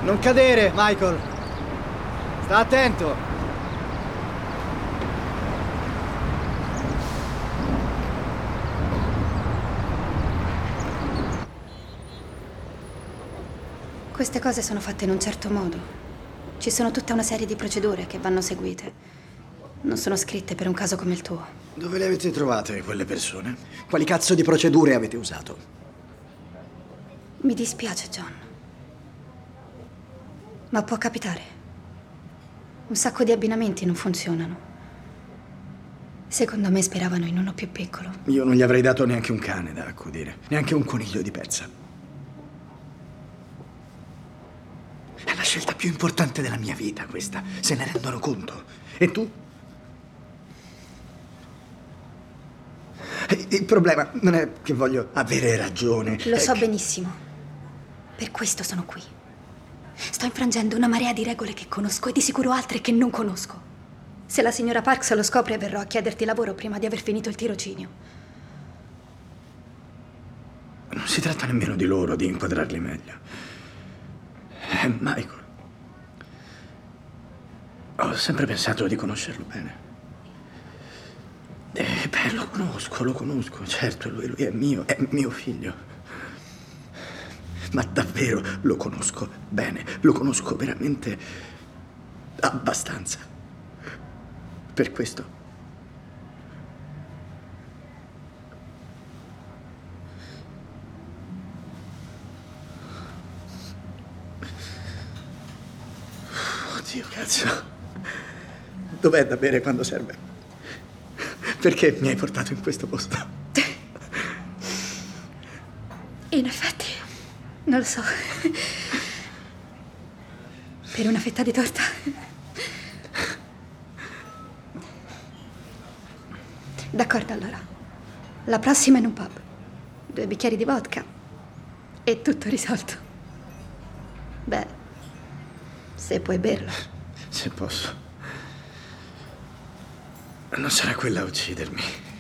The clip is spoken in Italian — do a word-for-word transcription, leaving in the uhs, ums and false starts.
Non cadere, Michael. Sta attento. Queste cose sono fatte in un certo modo. Ci sono tutta una serie di procedure che vanno seguite. Non sono scritte per un caso come il tuo. Dove le avete trovate quelle persone? Quali cazzo di procedure avete usato? Mi dispiace, John. Ma può capitare. Un sacco di abbinamenti non funzionano. Secondo me speravano in uno più piccolo. Io non gli avrei dato neanche un cane da accudire, neanche un coniglio di pezza. È la scelta più importante della mia vita, questa. Se ne rendono conto. E tu? Il problema non è che voglio avere ragione. Lo so che... benissimo. Per questo sono qui. Sto infrangendo una marea di regole che conosco e di sicuro altre che non conosco. Se la signora Parks lo scopre, verrò a chiederti lavoro prima di aver finito il tirocinio. Non si tratta nemmeno di loro, di inquadrarli meglio. È Michael. Ho sempre pensato di conoscerlo bene. Eh, beh, lo conosco, lo conosco, certo, lui, lui è mio, è mio figlio. Ma davvero lo conosco bene, lo conosco veramente abbastanza. Per questo. Oddio, cazzo. Dov'è da bere quando serve? Perché mi hai portato in questo posto? In effetti, non lo so. Per una fetta di torta. D'accordo, allora. La prossima in un pub. Due bicchieri di vodka. E tutto risolto. Beh, se puoi berlo. Se posso. Non sarà quella a uccidermi.